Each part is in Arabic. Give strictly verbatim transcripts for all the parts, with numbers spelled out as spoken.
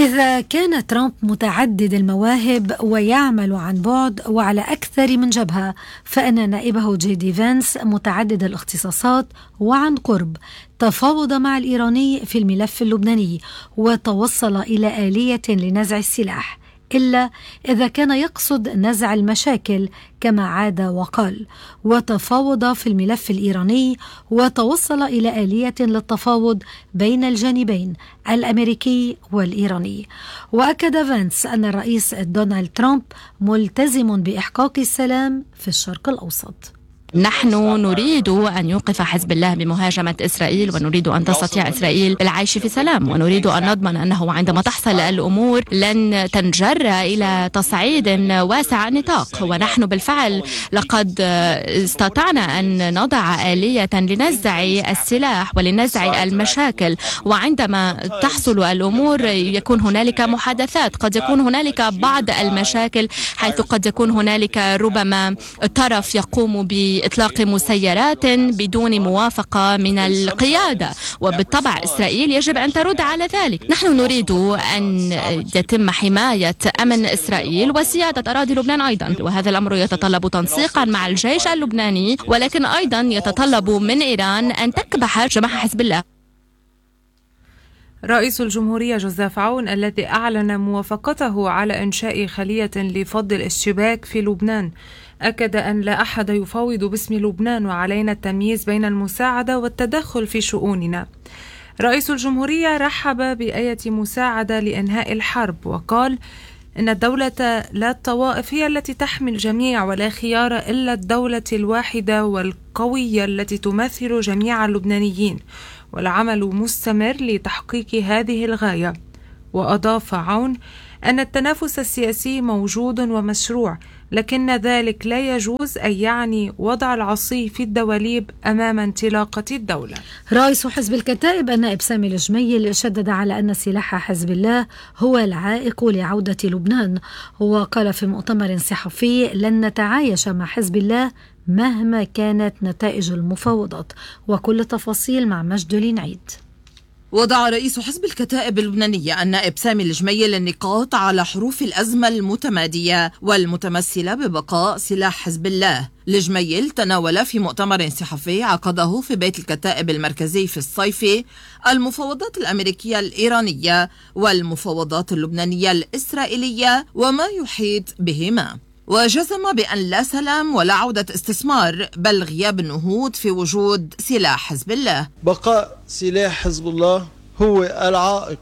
إذا كان ترامب متعدد المواهب ويعمل عن بعد وعلى أكثر من جبهة، فإن نائبه جي دي فانس متعدد الاختصاصات وعن قرب تفاوض مع الإيراني في الملف اللبناني وتوصل إلى آلية لنزع السلاح، إلا إذا كان يقصد نزع المشاكل كما عاد وقال، وتفاوض في الملف الإيراني وتوصل إلى آلية للتفاوض بين الجانبين الأمريكي والإيراني. وأكد فانس أن الرئيس دونالد ترامب ملتزم بإحقاق السلام في الشرق الأوسط. نحن نريد أن يوقف حزب الله بمهاجمة إسرائيل، ونريد أن تستطيع إسرائيل العيش في سلام، ونريد أن نضمن أنه عندما تحصل الأمور لن تنجر إلى تصعيد واسع النطاق. ونحن بالفعل لقد استطعنا أن نضع آلية لنزع السلاح ولنزع المشاكل، وعندما تحصل الأمور يكون هنالك محادثات. قد يكون هنالك بعض المشاكل حيث قد يكون هنالك ربما طرف يقوم ب إطلاق مسيرات بدون موافقة من القيادة، وبالطبع إسرائيل يجب أن ترد على ذلك. نحن نريد أن يتم حماية أمن إسرائيل وسيادة أراضي لبنان أيضا، وهذا الأمر يتطلب تنسيقا مع الجيش اللبناني، ولكن أيضا يتطلب من إيران أن تكبح جماح حزب الله. رئيس الجمهورية جوزيف عون الذي أعلن موافقته على إنشاء خلية لفض الاشتباك في لبنان أكد أن لا أحد يفاوض باسم لبنان، وعلينا التمييز بين المساعدة والتدخل في شؤوننا. رئيس الجمهورية رحب بآية مساعدة لإنهاء الحرب، وقال إن الدولة لا الطوائف هي التي تحمي الجميع، ولا خيار إلا الدولة الواحدة والقوية التي تمثل جميع اللبنانيين، والعمل مستمر لتحقيق هذه الغاية. وأضاف عون أن التنافس السياسي موجود ومشروع، لكن ذلك لا يجوز أن يعني وضع العصي في الدواليب أمام انطلاقة الدولة. رئيس حزب الكتائب النائب سامي الجميل شدد على أن سلاح حزب الله هو العائق لعودة لبنان، وقال في مؤتمر صحفي: لن نتعايش مع حزب الله مهما كانت نتائج المفاوضات. وكل التفاصيل مع مجد العنعيد. وضع رئيس حزب الكتائب اللبنانية النائب سامي الجميل النقاط على حروف الأزمة المتمادية والمتمثلة ببقاء سلاح حزب الله. الجميل تناول في مؤتمر صحفي عقده في بيت الكتائب المركزي في الصيفي المفاوضات الأمريكية الإيرانية والمفاوضات اللبنانية الإسرائيلية وما يحيط بهما، وجزم بأن لا سلام ولا عودة استثمار، بل غياب النهوض في وجود سلاح حزب الله. بقاء سلاح حزب الله هو العائق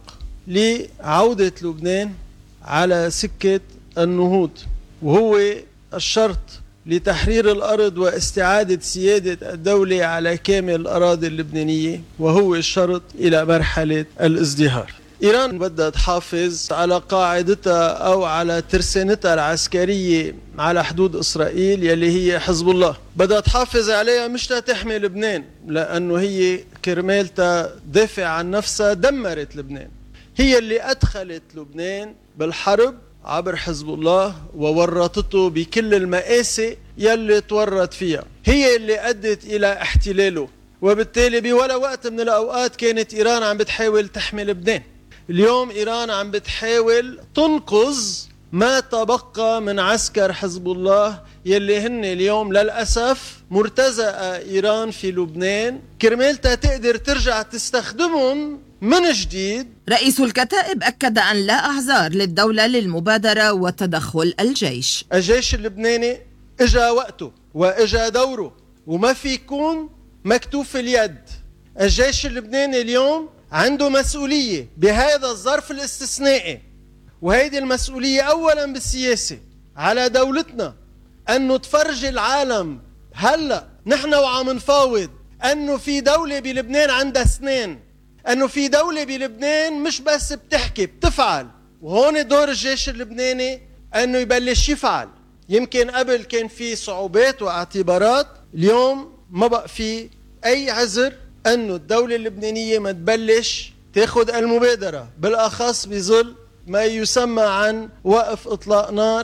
لعودة لبنان على سكة النهوض، وهو الشرط لتحرير الأرض واستعادة سيادة الدولة على كامل الأراضي اللبنانية، وهو الشرط إلى مرحلة الازدهار. إيران بدها تحافظ على قاعدتها أو على ترسانتها العسكرية على حدود إسرائيل يلي هي حزب الله، بدها تحافظ عليها مش تحمي لبنان، لأنه هي كرمالتها دافع عن نفسها دمرت لبنان. هي اللي أدخلت لبنان بالحرب عبر حزب الله وورطته بكل المآسي يلي تورط فيها، هي اللي أدت إلى احتلاله، وبالتالي بولا وقت من الأوقات كانت إيران عم بتحاول تحمي لبنان. اليوم إيران عم بتحاول تنقذ ما تبقى من عسكر حزب الله يلي هن اليوم للأسف مرتزقة إيران في لبنان كرمالتها تقدر ترجع تستخدمهم من جديد. رئيس الكتائب أكد أن لا أعذار للدولة للمبادرة وتدخل الجيش. الجيش اللبناني إجا وقته وإجا دوره، وما في يكون مكتوف اليد. الجيش اللبناني اليوم عنده مسؤولية بهذا الظرف الاستثنائي، وهيدي المسؤولية أولا بالسياسة على دولتنا أنه تفرج العالم هلأ نحن وعم نفاوض أنه في دولة بلبنان عندها سنين، أنه في دولة بلبنان مش بس بتحكي بتفعل. وهون دور الجيش اللبناني أنه يبلش يفعل. يمكن قبل كان في صعوبات واعتبارات، اليوم ما بقى في أي عذر أنه الدولة اللبنانية ما تبلش تاخد المبادرة، بالأخص بظل ما يسمى عن وقف إطلاق نار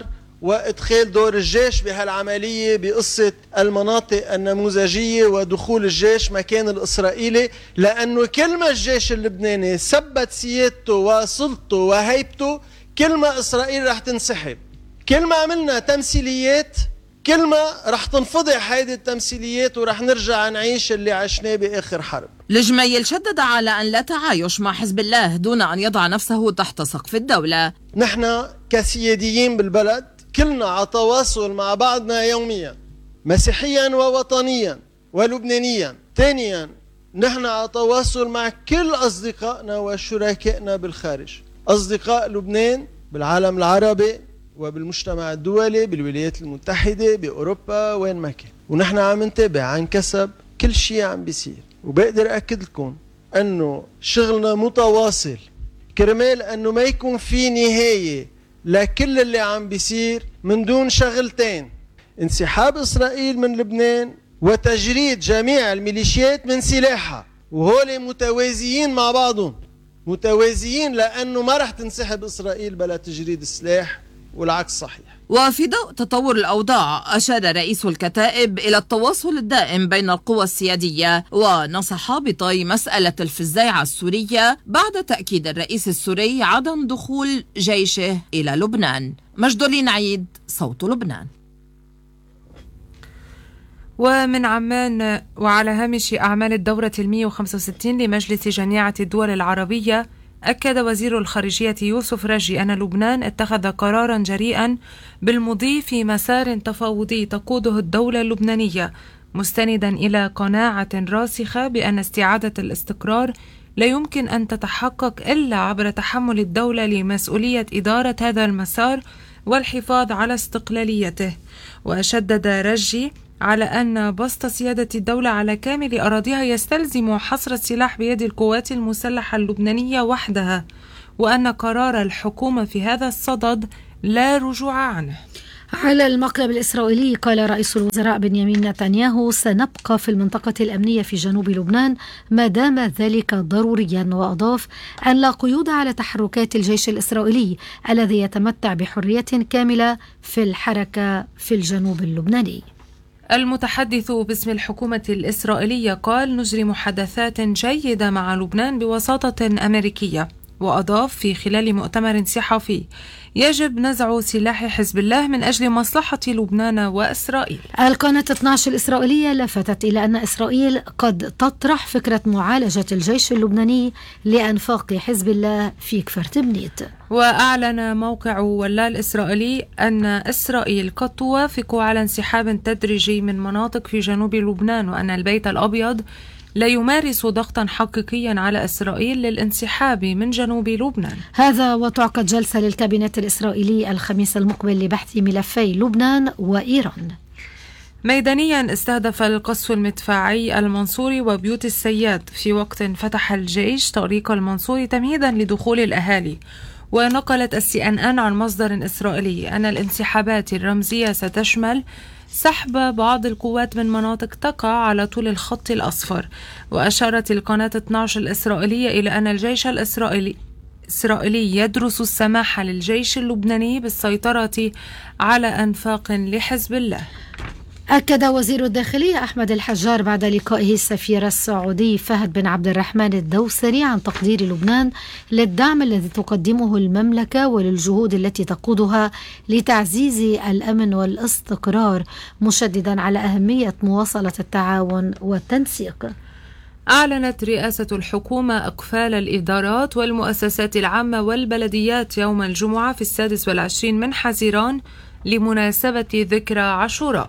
وإدخال دور الجيش بهالعملية بقصة المناطق النموذجية ودخول الجيش مكان الإسرائيلي، لأنه كل ما الجيش اللبناني ثبت سيادته وسلطته وهيبته كل ما إسرائيل رح تنسحب. كل ما عملنا تمثيليات كل ما رح تنفضح هيدي التمثيليات ورح نرجع نعيش اللي عشناه بآخر حرب. الجميل شدد على أن لا تعايش مع حزب الله دون أن يضع نفسه تحت سقف الدولة. نحن كسياديين بالبلد كلنا على تواصل مع بعضنا يوميا، مسيحيا ووطنيا ولبنانيا. ثانيا نحن على تواصل مع كل أصدقائنا وشركائنا بالخارج، أصدقاء لبنان بالعالم العربي وبالمجتمع الدولي، بالولايات المتحدة، بأوروبا، وين ما كان. ونحن عم نتابع عن كسب كل شيء عم بيصير، وبقدر أكد لكم أنه شغلنا متواصل كرمال أنه ما يكون في نهاية لكل اللي عم بيصير من دون شغلتين: انسحاب إسرائيل من لبنان وتجريد جميع الميليشيات من سلاحها. وهول متوازيين مع بعضهم، متوازيين، لأنه ما رح تنسحب إسرائيل بلا تجريد السلاح، والعكس صحيح. وفي ضوء تطور الأوضاع أشار رئيس الكتائب إلى التواصل الدائم بين القوى السيادية، ونصح بطي مسألة الفزاعة السورية بعد تأكيد الرئيس السوري عدم دخول جيشه إلى لبنان. مجدولين عيد، صوت لبنان. ومن عمان، وعلى هامش أعمال الدورة المئة وخمسة وستين لمجلس جامعة الدول العربية، أكد وزير الخارجية يوسف رجي أن لبنان اتخذ قرارا جريئا بالمضي في مسار تفاوضي تقوده الدولة اللبنانية، مستندا إلى قناعة راسخة بأن استعادة الاستقرار لا يمكن أن تتحقق إلا عبر تحمل الدولة لمسؤولية إدارة هذا المسار والحفاظ على استقلاليته. وشدد رجي على أن بسط سيادة الدولة على كامل أراضيها يستلزم حصر السلاح بيد القوات المسلحة اللبنانية وحدها، وأن قرار الحكومة في هذا الصدد لا رجوع عنه. على المقلب الإسرائيلي قال رئيس الوزراء بنيامين نتنياهو: سنبقى في المنطقة الأمنية في جنوب لبنان ما دام ذلك ضروريا. وأضاف أن لا قيود على تحركات الجيش الإسرائيلي الذي يتمتع بحرية كاملة في الحركة في الجنوب اللبناني. المتحدث باسم الحكومة الإسرائيلية قال: نجري محادثات جيدة مع لبنان بوساطة أمريكية. وأضاف في خلال مؤتمر صحفي: يجب نزع سلاح حزب الله من أجل مصلحة لبنان وإسرائيل. القناة اثني عشر الإسرائيلية لفتت إلى أن إسرائيل قد تطرح فكرة معالجة الجيش اللبناني لأنفاق حزب الله في كفر تبنيت. وأعلن موقع ولا الإسرائيلي أن إسرائيل قد توافق على انسحاب تدريجي من مناطق في جنوب لبنان، وأن البيت الأبيض لا يمارس ضغطا حقيقيا على إسرائيل للانسحاب من جنوب لبنان. هذا وتعقد جلسة للكابينت الإسرائيلي الخميس المقبل لبحث ملفي لبنان وإيران. ميدانيا، استهدف القصف المدفعي المنصوري وبيوت السياد في وقت فتح الجيش طريق المنصوري تمهيدا لدخول الأهالي. ونقلت السي ان ان عن مصدر إسرائيلي أن الانسحابات الرمزية ستشمل سحب بعض القوات من مناطق تقع على طول الخط الأصفر. وأشارت القناة اثني عشر الإسرائيلية إلى أن الجيش الإسرائيلي إسرائيلي يدرس السماح للجيش اللبناني بالسيطرة على أنفاق لحزب الله. أكد وزير الداخلية أحمد الحجار بعد لقائه السفير السعودي فهد بن عبد الرحمن الدوسري عن تقدير لبنان للدعم الذي تقدمه المملكة وللجهود التي تقودها لتعزيز الأمن والاستقرار، مشددا على أهمية مواصلة التعاون والتنسيق. أعلنت رئاسة الحكومة إقفال الإدارات والمؤسسات العامة والبلديات يوم الجمعة في السادس والعشرين من حزيران لمناسبة ذكرى عاشوراء.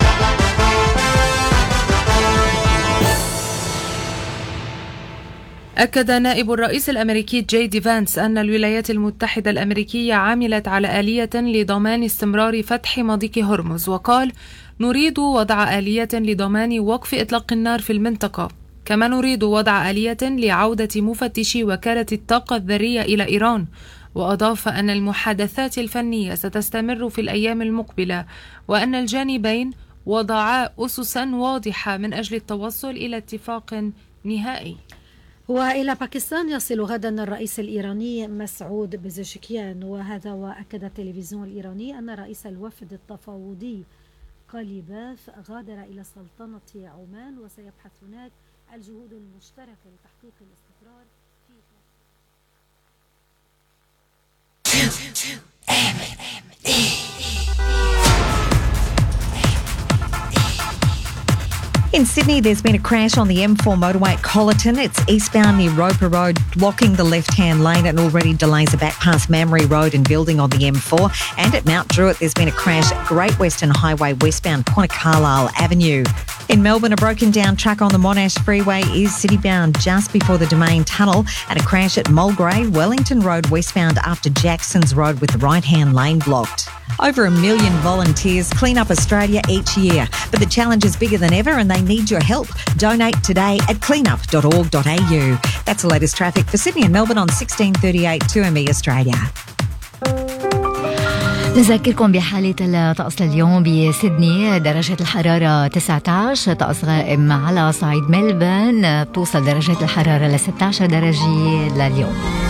أكد نائب الرئيس الأمريكي جي دي فانس أن الولايات المتحدة الأمريكية عملت على آلية لضمان استمرار فتح مضيق هرمز، وقال: نريد وضع آلية لضمان وقف إطلاق النار في المنطقة، كما نريد وضع آلية لعودة مفتشي وكالة الطاقة الذرية إلى إيران. وأضاف أن المحادثات الفنية ستستمر في الأيام المقبلة، وأن الجانبين وضعا أسسا واضحة من أجل التوصل إلى اتفاق نهائي. وإلى باكستان يصل غدا الرئيس الإيراني مسعود بزشكيان، وهذا وأكد التلفزيون الإيراني أن رئيس الوفد التفاوضي قليباف غادر إلى سلطنة عمان، وسيبحث هناك الجهود المشتركة لتحقيق الاستقرار في In Sydney, there's been a crash on the M four motorway at Collerton. It's eastbound near Roper Road, blocking the left-hand lane and already delays are back past Mamre Road and building on the M four. And at Mount Druitt, there's been a crash at Great Western Highway westbound Point Carlisle Avenue. In Melbourne, a broken-down truck on the Monash Freeway is city-bound just before the Domain Tunnel, and a crash at Mulgrave, Wellington Road westbound after Jackson's Road with the right-hand lane blocked. Over a million volunteers clean up Australia each year, but the challenge is bigger than ever and they need your help. Donate today at cleanup dot org dot a u. That's the latest traffic for Sydney and Melbourne on sixteen thirty-eight two M E Australia. نذكركم بحالة الطقس اليوم بسيدني، درجة الحرارة تسعة عشر، طقس غائم على صعيد ملبن، بتوصل درجة الحرارة ل ستة عشر درجة لليوم.